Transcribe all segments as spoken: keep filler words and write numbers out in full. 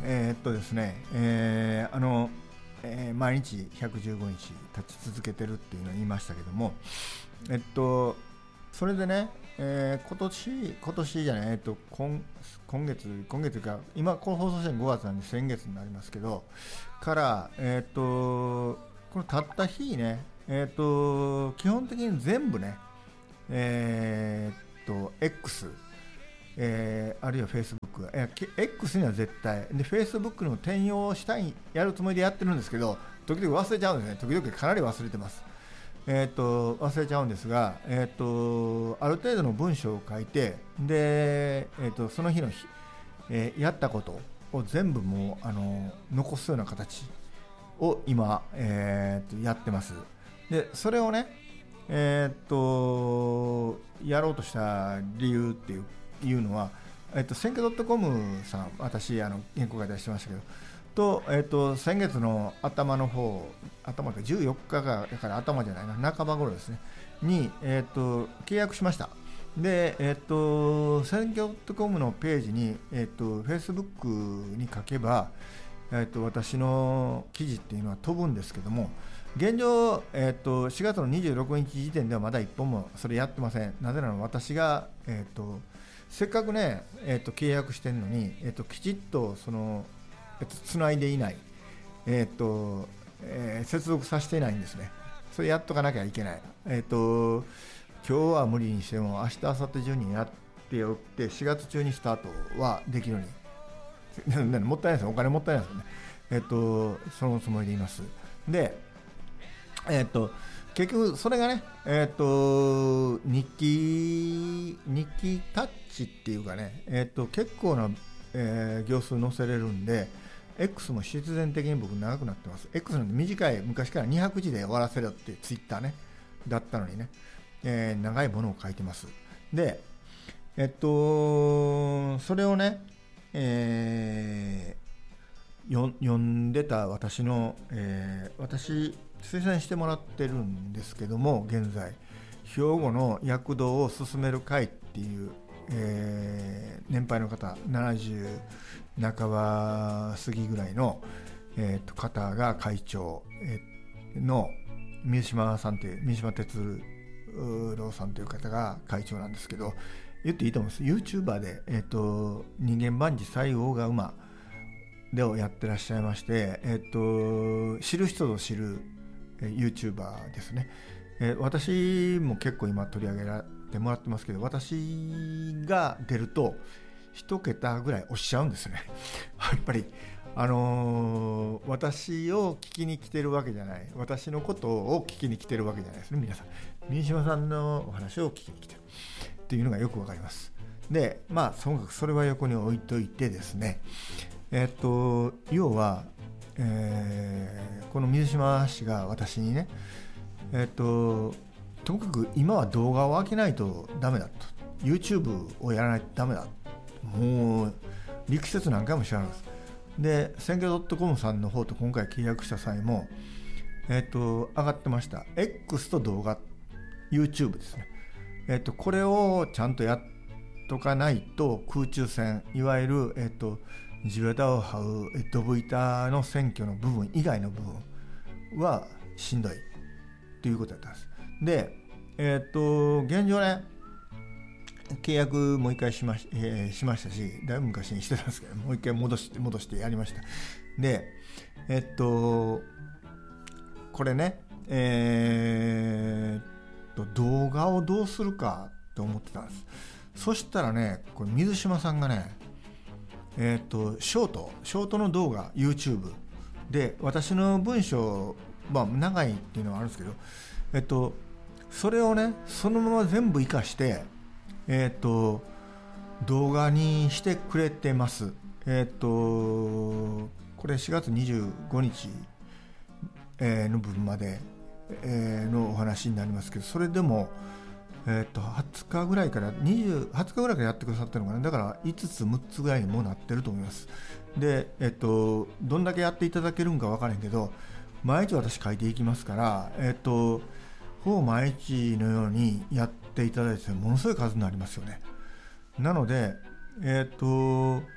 えー、っとですね、えー、あの、えー、毎日ひゃくじゅうごにち立ち続けてるっていうのを言いましたけども、えっとそれでね、えー、今年今年じゃない、えっと今今月今月というか今この放送してるごがつなんで先月になりますけどからえっとこのたった日ね、えっと基本的に全部ね、えー、っと X、えー、あるいは Facebook が、えー、X には絶対で Facebook にも転用したいやるつもりでやってるんですけど、時々忘れちゃうんですね。時々かなり忘れてます。えー、と忘れちゃうんですが、えー、とある程度の文章を書いて、で、えー、とその日の日、えー、やったことを全部もうあの残すような形を今、えー、とやってます。でそれをね、えー、とやろうとした理由っていう、いうのは、えー、と選挙 .com さん、私あの原稿書いたりしてましたけどと、えー、と先月の頭の方、頭かじゅうよっかがだから頭じゃないな、半ば頃ですねに、えー、と契約しました。で、えー、と選挙 .com のページに、えー、と Facebook に書けば、えー、と私の記事っていうのは飛ぶんですけども、現状、えー、としがつのにじゅうろくにち時点ではまだいっぽんもそれやってません。なぜなら私が、えー、とせっかくね、えー、と契約してるのに、えー、ときちっとそのつないでいない、えーとえー、接続させていないんですね。それやっとかなきゃいけない。えーと今日は無理にしても明日明後日中にやっておってしがつ中にスタートはできるようにもったいないですよ、お金もったいないですよね。えーとそのつもりでいます。で、えーと結局それがね、えーと日記日記タッチっていうかね、えーと結構な、えー、行数載せれるんで、X も必然的に僕長くなってます。 X なんて短い、昔からにひゃくじで終わらせろってツイッターねだったのにね、えー、長いものを書いてます。でえっとそれをね、えー、読んでた私の、えー、私推薦してもらってるんですけども、現在兵庫の躍動を進める会っていう、えー、年配の方ななじゅう半ば過ぎぐらいの、えー、と方が会長、えー、の水島さんという水島哲郎さんという方が会長なんですけど、言っていいと思います。 YouTuber で、えー、と人間万事西郷が馬でをやってらっしゃいまして、えー、と知る人ぞ知る、えー、YouTuber ですね。えー、私も結構今取り上げられてもらってますけど、私が出ると一桁ぐらい押しちゃうんですねやっぱりあのー、私を聞きに来てるわけじゃない、私のことを聞きに来てるわけじゃないですね。皆さん水島さんのお話を聞きに来てるっていうのがよくわかります。で、まあともかくそれは横に置いといてですね、えー、っと要は、えー、この水島氏が私にね、えー、っとともかく今は動画を開けないとダメだと、 YouTube をやらないとダメだ、もう力説何回も知らないです。で選挙 .com さんの方と今回契約した際も、えー、と上がってました X と動画 YouTube ですね。えー、とこれをちゃんとやっとかないと空中戦、いわゆる、えー、と地べたを這うドブ板の選挙の部分以外の部分はしんどいということだったんです。で、えー、と現状ね契約もう一回しまし、えー、しましたし、だいぶ昔にしてたんですけど、もう一回戻して戻してやりました。で、えっとこれね、えー、っと動画をどうするかと思ってたんです。そしたらね、これ水島さんがね、えー、っとショートショートの動画 YouTube で私の文章、まあ長いっていうのはあるんですけど、えっとそれをねそのまま全部活かしてえー、と動画にしてくれてます。えー、とこれしがつにじゅうごにち、えー、の分まで、えー、のお話になりますけど、それでも、えー、とはつかぐらいからにじゅうはつかぐらいからやってくださってるのかな。だからいつつむっつぐらいにもうなってると思います。で、えー、とどんだけやっていただけるんか分からへんけど、毎日私書いていきますから、えー、とほぼ毎日のようにやっていただいてものすごい数になりますよね。なので、えーと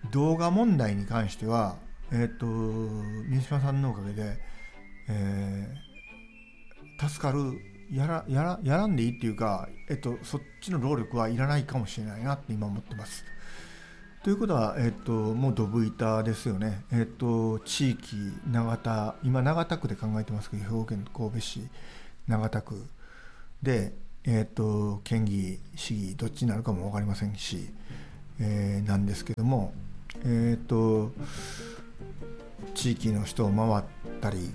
動画問題に関しては、えー、と水島さんのおかげで、えー、助かる、やら、やら、やらんでいいっていうか、えー、とそっちの労力はいらないかもしれないなって今思ってます。ということは、えー、ともうドブ板ですよね。えー、と地域永田、今永田区で考えてますけど、兵庫県神戸市永田区で、えー、と県議市議どっちになるかも分かりませんし、えー、なんですけども、えー、と地域の人を回ったり、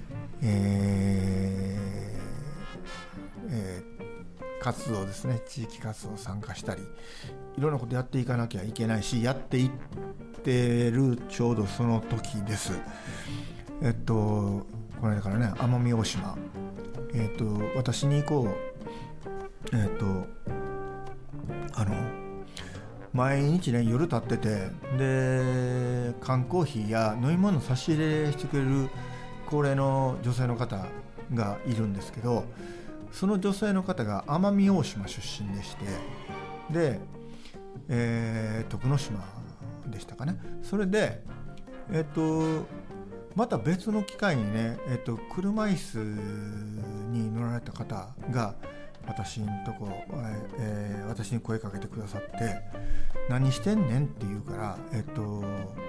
えーえー、活動ですね、地域活動参加したり、いろんなことやっていかなきゃいけないし、やっていってるちょうどその時です。えっとこの間からね、奄美大島、えっと私に行こう、えっとあの毎日ね夜立ってて、で缶コーヒーや飲み物差し入れしてくれる高齢の女性の方がいるんですけど、その女性の方が奄美大島出身でして、で、えー、徳之島でしたかね。それでえっとまた別の機会にね、えっと車椅子に乗られた方が私のとこ、えー、私に声かけてくださって、何してんねんって言うから、えっと、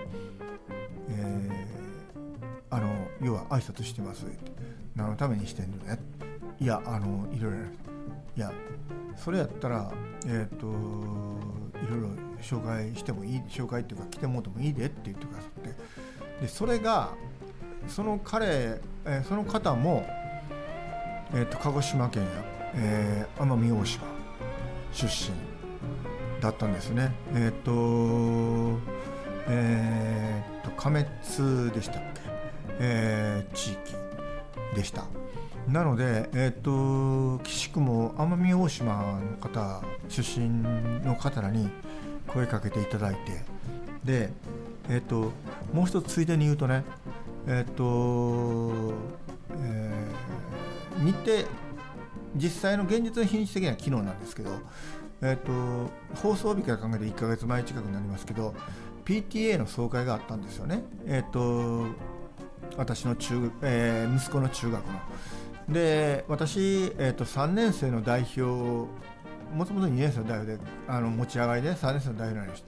えー、あの要は挨拶してますって、何のためにしてんのね、いやあのいろいろ、いやそれやったらえっといろいろ紹介してもいい、紹介っていうか来てもらってもいいでって言ってくださって、でそれがその彼、えー、その方も、えー、と鹿児島県や、えー、奄美大島出身だったんですね。えっ、ー、とえっ、ー、と亀津でしたっけ、えー、地域でした。なので、えっ、ー、と岸区も奄美大島の方出身の方らに声かけていただいて、で、えっ、ー、ともう一つついでに言うとね、えっ、ー、と、えー、日程、実際の現実の日にち的には昨日なんですけど、えー、と放送日から考えていっかげつまえ近くになりますけど、 ピーティーエー の総会があったんですよね。えー、と私の中、えー、息子の中学ので、私、えー、とさんねん生の代表、もともとにねん生の代表であの持ち上がりでさんねん生の代表になりました。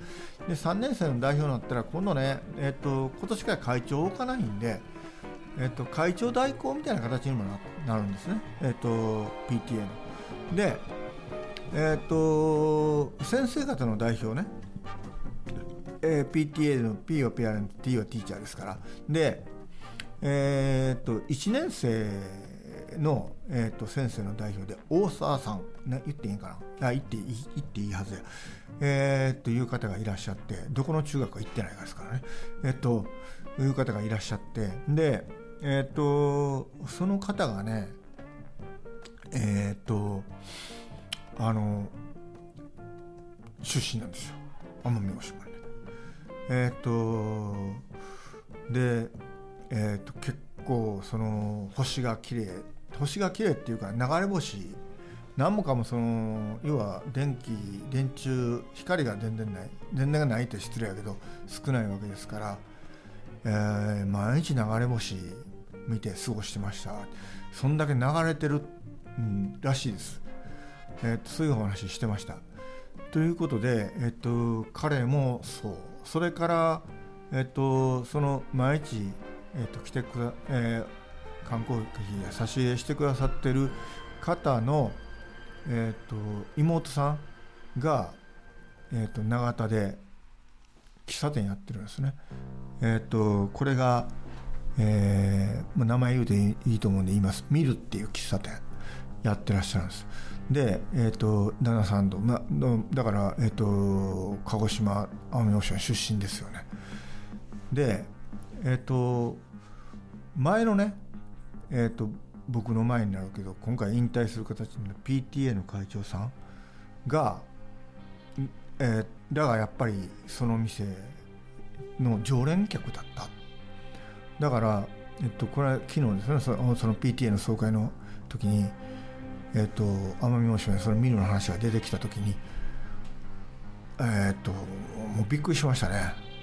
でさんねん生の代表になったら今度ね、えー、と今年から会長を置かないんで、えー、と会長代行みたいな形にも な, なるんですね、えー、と ピーティーエー ので、えー、と先生方の代表ね、えー、ピーティーエー の P はペアレント、T はティーチャーですから、で、えー、といちねん生の、えー、と先生の代表で大沢さん、ね、言っていいかな、あ言っていい、言っていいはずや、えー、という方がいらっしゃって、どこの中学か行ってないですからね、えー、という方がいらっしゃって、で、えー、とその方がね、えー、とあの出身なんですよ、奄美大島で。えっ、ー、とで、えー、と結構その星が綺麗、星が綺麗っていうか流れ星、何もかもその要は電気、電柱、光が全然ない、全然がないって失礼やけど少ないわけですから、えー、毎日流れ星見て過ごしてました。そんだけ流れてる、うん、らしいです。えー、とそういうお話してました。ということで、えー、と彼もそう、それから、えー、とその毎日、えー、と来てくだ、えー、観光費や差し入れしてくださってる方の、えー、と妹さんが、えー、と長田で喫茶店やってるんですね。えー、とこれが、えー、名前言うていいと思うんで言います。ミルっていう喫茶店やってらっしゃるんです。で、えー、と旦那さんと、ま、だから、えー、と鹿児島奄美大島出身ですよね。で、えー、と前のね、えー、と僕の前になるけど今回引退する形の ピーティーエー の会長さんが、えー、だがやっぱりその店の常連客だった。だから、えっと、これは昨日ですね、その、その ピーティーエー の総会の時に、えっと、奄美大島にそのミルの話が出てきた時に、えっと、もうびっくりしましたね。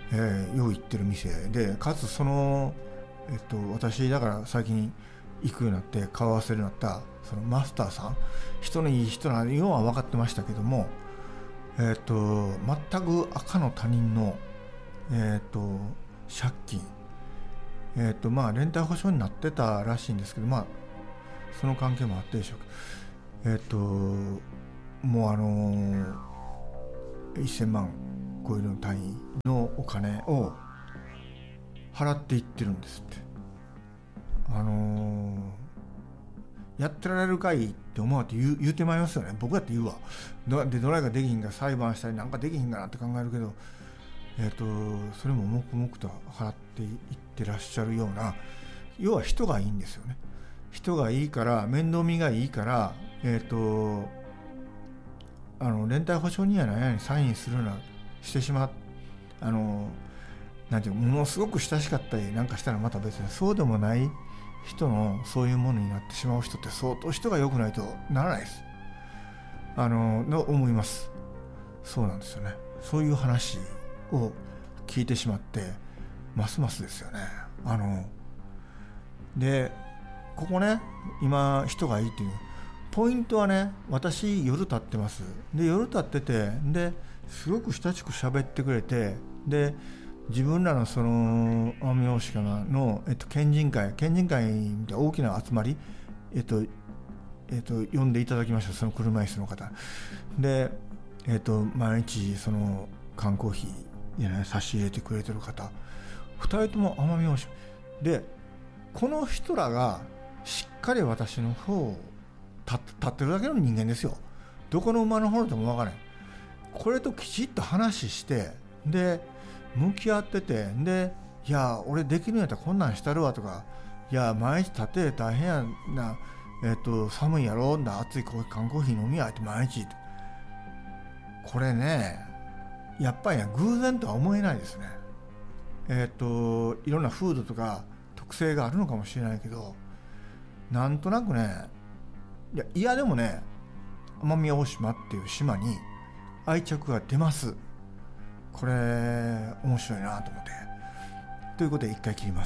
えー、よう行ってる店で、かつその、えっと、私だから最近行くようになって顔合わせるようになったそのマスターさん、人のいい人なのは分かってましたけども、えっと、全く赤の他人の、えっと、借金、えっとまあ、連帯保証になってたらしいんですけど、まあ、その関係もあってでしょうけど、えっと、もうあのー、せんまん超える単位のお金を払っていってるんですって。あのー、やってられるかいって思うって 言う, 言うてまいりますよね。僕だって言うわ。どでどれができひんか裁判したりなんかできひんかなって考えるけど、えーと、それも黙々と払っていってらっしゃるような、要は人がいいんですよね。人がいいから面倒見がいいから、えーと、あの連帯保証人や何やにサインするなしてしまう、あのなんていうものすごく親しかったりなんかしたらまた別に、そうでもない人のそういうものになってしまう人って相当人が良くないとならないです。あのの思います。そうなんですよね。そういう話を聞いてしまってますますですよね。あのでここね、今人がいいっていうポイントはね、私夜立ってます。で夜立ってて、ですごく親しく喋ってくれて、で自分らのその奄美大島の、えっと、県人会県人会みたいな大きな集まり、えっとえっと、呼んでいただきました。その車椅子の方で、えっと、毎日その缶コーヒー、ね、差し入れてくれてる方ふたりとも奄美大島で、この人らがしっかり私の方を立ってるだけの人間ですよ。どこの馬の方でも分からない。これときちっと話してで向き合ってて、でいや俺できるんやったらこんなんしたるわとか、いや毎日立って大変やな、えっと寒いやろな、熱い缶コーヒー飲みやって毎日、これねやっぱり、ね、偶然とは思えないですね。えっといろんな風土とか特性があるのかもしれないけど、なんとなくね、いや、いやでもね、奄美大島っていう島に愛着が出ます。これ面白いなと思って、ということで一回切ります。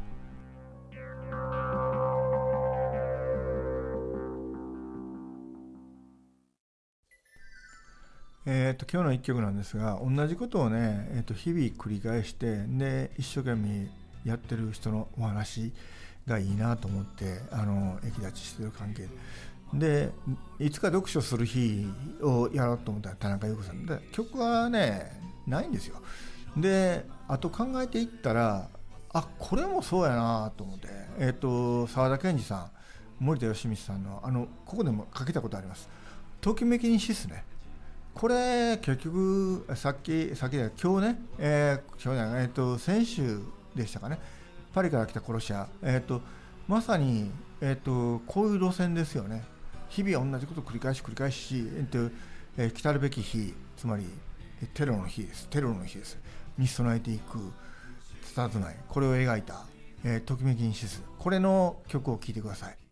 えー、と今日の一曲なんですが、同じことをね、えー、と日々繰り返してで一生懸命やってる人のお話がいいなと思って、あの駅立ちしてる関係で、いつか読書する日をやろうと思ったら田中裕子さんで、曲はねないんですよ。であと考えていったら、あこれもそうやなと思って、えっ、ー、と沢田研二さん、森田義満さんのあのここでもかけたことあります。ときめきにシスね。これ結局さっきさっきで今日ね、えー、今日ね、えー、と先週でしたかね、パリから来た殺し屋、えー、とまさに、えー、とこういう路線ですよね。日々同じことを繰り返し繰り返し、えーとえー、来たるべき日、つまりテロの日です。テロの日ですに備えていく佇まい、これを描いた、えー、ときめきにシス、これの曲を聴いてください。